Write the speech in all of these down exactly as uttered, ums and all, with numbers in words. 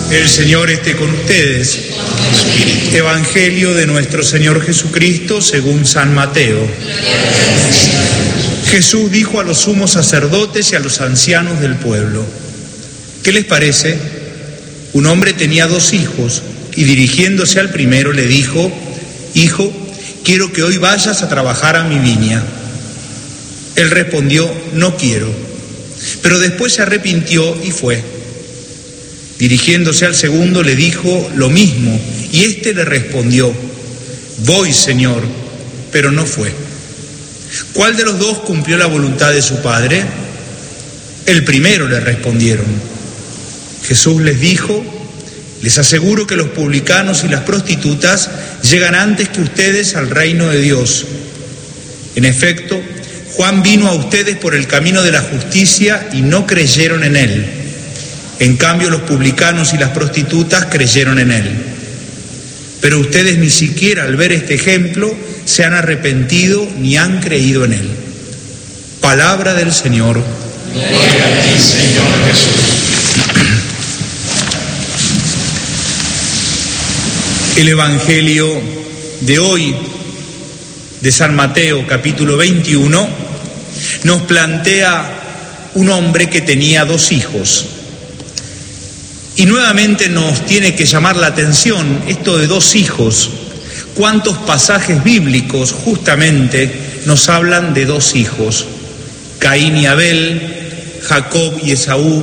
El Señor esté con ustedes. Evangelio de nuestro Señor Jesucristo según San Mateo. Jesús dijo a los sumos sacerdotes y a los ancianos del pueblo: ¿qué les parece? Un hombre tenía dos hijos y dirigiéndose al primero le dijo: Hijo, quiero que hoy vayas a trabajar a mi viña. Él respondió: no quiero. Pero después se arrepintió y fue. Dirigiéndose al segundo le dijo lo mismo, y éste le respondió: voy, Señor, pero no fue. ¿Cuál de los dos cumplió la voluntad de su padre? El primero, le respondieron. Jesús les dijo: les aseguro que los publicanos y las prostitutas llegan antes que ustedes al reino de Dios. En efecto, Juan vino a ustedes por el camino de la justicia y no creyeron en él. En cambio, los publicanos y las prostitutas creyeron en él. Pero ustedes ni siquiera al ver este ejemplo se han arrepentido ni han creído en él. Palabra del Señor. Gloria a ti, Señor Jesús. El Evangelio de hoy, de San Mateo, capítulo veintiuno, nos plantea un hombre que tenía dos hijos. Y nuevamente nos tiene que llamar la atención esto de dos hijos. ¿Cuántos pasajes bíblicos justamente nos hablan de dos hijos? Caín y Abel, Jacob y Esaú,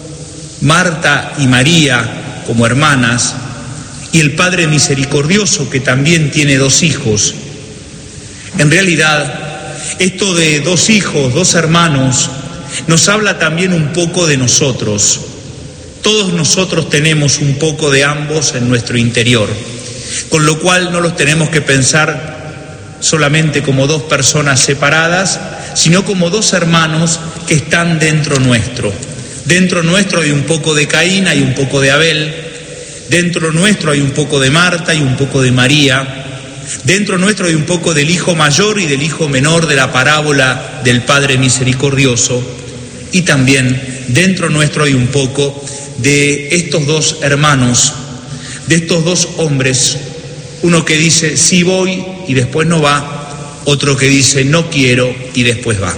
Marta y María como hermanas, y el Padre misericordioso que también tiene dos hijos. En realidad, esto de dos hijos, dos hermanos, nos habla también un poco de nosotros. Todos nosotros tenemos un poco de ambos en nuestro interior, con lo cual no los tenemos que pensar solamente como dos personas separadas, sino como dos hermanos que están dentro nuestro. Dentro nuestro hay un poco de Caín, hay un poco de Abel. Dentro nuestro hay un poco de Marta y un poco de María. Dentro nuestro hay un poco del hijo mayor y del hijo menor de la parábola del Padre misericordioso. Y también dentro nuestro hay un poco de estos dos hermanos, de estos dos hombres. Uno que dice sí voy y después no va. Otro que dice no quiero y después va.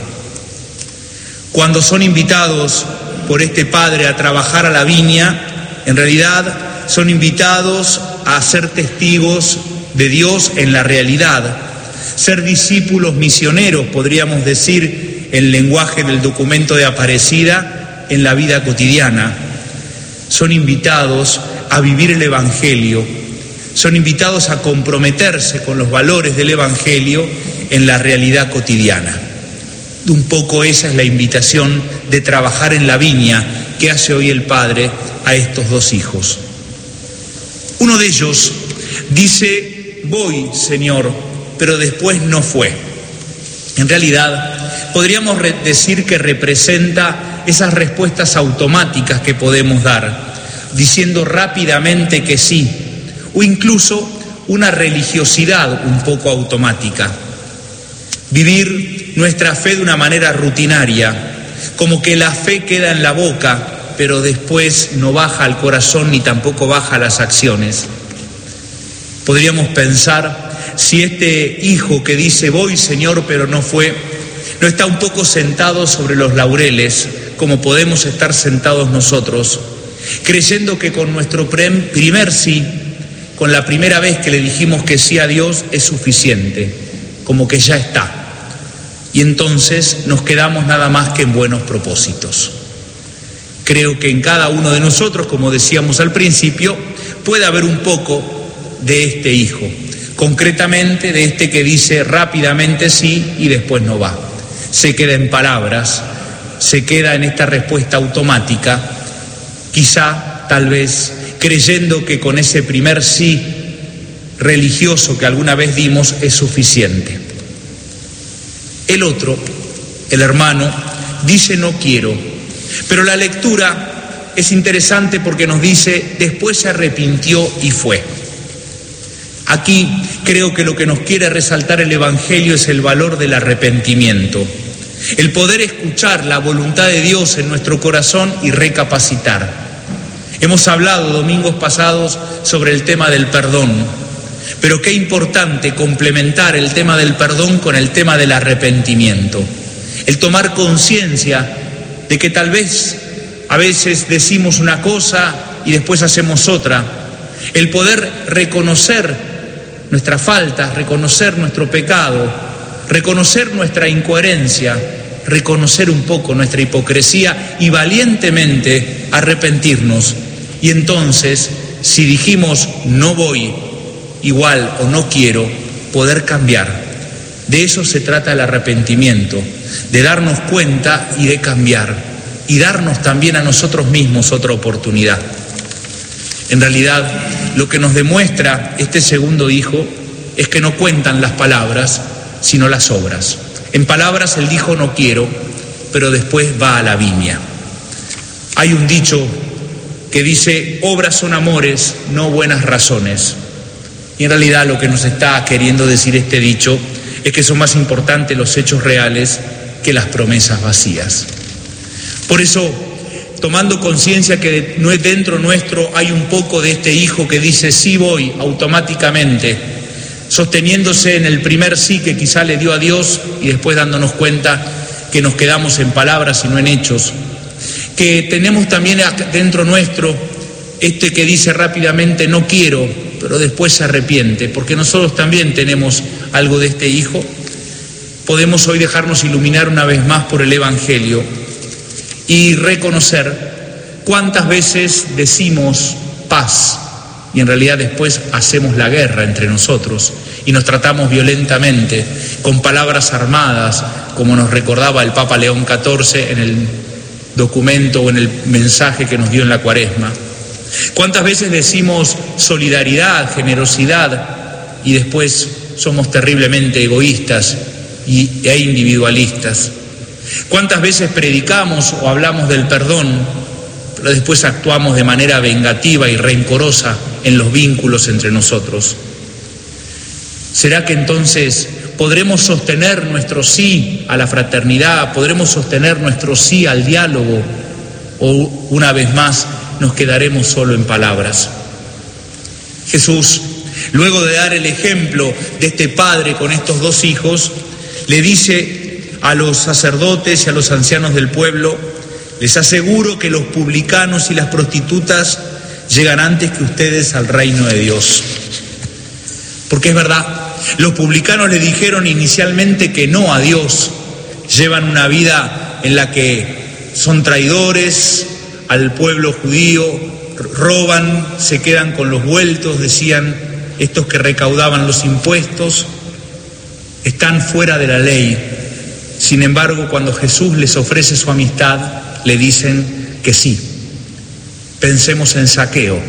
Cuando son invitados por este padre a trabajar a la viña, en realidad son invitados a ser testigos de Dios en la realidad, ser discípulos misioneros, podríamos decir, en lenguaje del documento de Aparecida, en la vida cotidiana. Son invitados a vivir el Evangelio, son invitados a comprometerse con los valores del Evangelio en la realidad cotidiana. Un poco esa es la invitación de trabajar en la viña que hace hoy el Padre a estos dos hijos. Uno de ellos dice: voy, Señor, pero después no fue. En realidad, podríamos decir que representa esas respuestas automáticas que podemos dar, diciendo rápidamente que sí, o incluso una religiosidad un poco automática. Vivir nuestra fe de una manera rutinaria, como que la fe queda en la boca, pero después no baja al corazón ni tampoco baja a las acciones. Podríamos pensar si este hijo que dice voy, Señor, pero no fue, no está un poco sentado sobre los laureles, como podemos estar sentados nosotros, creyendo que con nuestro primer sí, con la primera vez que le dijimos que sí a Dios, es suficiente, como que ya está. Y entonces nos quedamos nada más que en buenos propósitos. Creo que en cada uno de nosotros, como decíamos al principio, puede haber un poco de este hijo, concretamente de este que dice rápidamente sí y después no va. Se queda en palabras, se queda en esta respuesta automática, quizá, tal vez, creyendo que con ese primer sí religioso que alguna vez dimos es suficiente. El otro, el hermano, dice no quiero, pero la lectura es interesante porque nos dice después se arrepintió y fue. Aquí creo que lo que nos quiere resaltar el Evangelio es el valor del arrepentimiento, el poder escuchar la voluntad de Dios en nuestro corazón y recapacitar. Hemos hablado domingos pasados sobre el tema del perdón, pero qué importante complementar el tema del perdón con el tema del arrepentimiento. El tomar conciencia de que tal vez a veces decimos una cosa y después hacemos otra. El poder reconocer nuestras faltas, reconocer nuestro pecado, reconocer nuestra incoherencia, reconocer un poco nuestra hipocresía y valientemente arrepentirnos. Y entonces, si dijimos no voy, igual o no quiero, poder cambiar. De eso se trata el arrepentimiento, de darnos cuenta y de cambiar, y darnos también a nosotros mismos otra oportunidad. En realidad, lo que nos demuestra este segundo hijo es que no cuentan las palabras, sino las obras. En palabras él dijo no quiero, pero después va a la viña. Hay un dicho que dice, obras son amores, no buenas razones. Y en realidad lo que nos está queriendo decir este dicho es que son más importantes los hechos reales que las promesas vacías. Por eso, tomando conciencia que dentro nuestro hay un poco de este hijo que dice sí voy automáticamente, sosteniéndose en el primer sí que quizá le dio a Dios y después dándonos cuenta que nos quedamos en palabras y no en hechos, que tenemos también dentro nuestro este que dice rápidamente no quiero, pero después se arrepiente, porque nosotros también tenemos algo de este hijo. Podemos hoy dejarnos iluminar una vez más por el Evangelio y reconocer cuántas veces decimos paz y en realidad después hacemos la guerra entre nosotros y nos tratamos violentamente con palabras armadas, como nos recordaba el Papa León catorce en el documento o en el mensaje que nos dio en la Cuaresma. ¿Cuántas veces decimos solidaridad, generosidad y después somos terriblemente egoístas y, e individualistas? ¿Cuántas veces predicamos o hablamos del perdón, pero después actuamos de manera vengativa y rencorosa en los vínculos entre nosotros? ¿Será que entonces podremos sostener nuestro sí a la fraternidad, podremos sostener nuestro sí al diálogo, o una vez más nos quedaremos solo en palabras? Jesús, luego de dar el ejemplo de este padre con estos dos hijos, le dice a los sacerdotes y a los ancianos del pueblo, les aseguro que los publicanos y las prostitutas llegan antes que ustedes al reino de Dios. Porque es verdad, los publicanos le dijeron inicialmente que no a Dios, llevan una vida en la que son traidores al pueblo judío, roban, se quedan con los vueltos, decían estos que recaudaban los impuestos, están fuera de la ley. Sin embargo, cuando Jesús les ofrece su amistad, le dicen que sí. Pensemos en Zaqueo,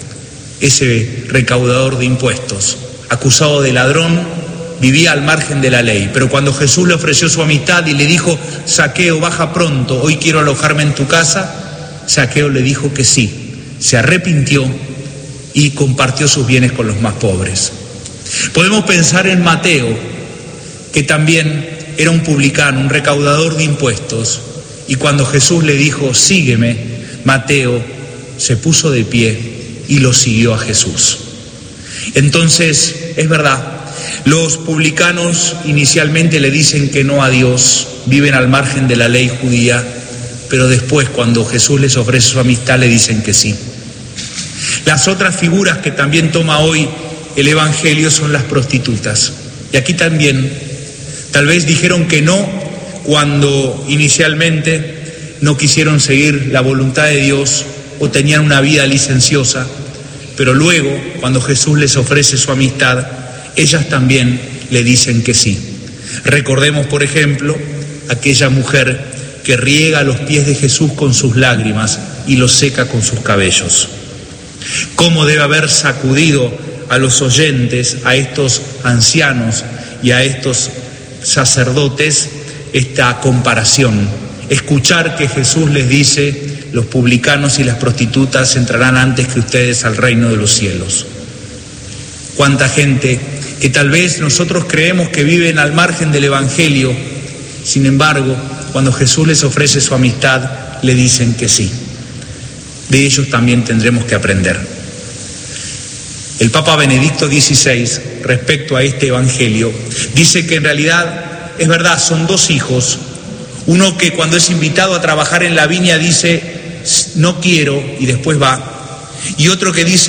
ese recaudador de impuestos, acusado de ladrón, vivía al margen de la ley, pero cuando Jesús le ofreció su amistad y le dijo, Zaqueo, baja pronto, hoy quiero alojarme en tu casa, Zaqueo le dijo que sí, se arrepintió y compartió sus bienes con los más pobres. Podemos pensar en Mateo, que también era un publicano, un recaudador de impuestos, y cuando Jesús le dijo, sígueme, Mateo se puso de pie y lo siguió a Jesús. Entonces, es verdad, los publicanos inicialmente le dicen que no a Dios, viven al margen de la ley judía, pero después cuando Jesús les ofrece su amistad le dicen que sí. Las otras figuras que también toma hoy el Evangelio son las prostitutas. Y aquí también, tal vez dijeron que no cuando inicialmente no quisieron seguir la voluntad de Dios o tenían una vida licenciosa, pero luego, cuando Jesús les ofrece su amistad, ellas también le dicen que sí. Recordemos, por ejemplo, aquella mujer que riega los pies de Jesús con sus lágrimas y los seca con sus cabellos. Cómo debe haber sacudido a los oyentes, a estos ancianos y a estos sacerdotes esta comparación. Escuchar que Jesús les dice, los publicanos y las prostitutas entrarán antes que ustedes al reino de los cielos. Cuánta gente que tal vez nosotros creemos que viven al margen del Evangelio, sin embargo, cuando Jesús les ofrece su amistad, le dicen que sí. de ellos también tendremos que aprender. El Papa Benedicto dieciséis, respecto a este evangelio, dice que en realidad, es verdad, son dos hijos. Uno que cuando es invitado a trabajar en la viña dice, no quiero, y después va. Y otro que dice,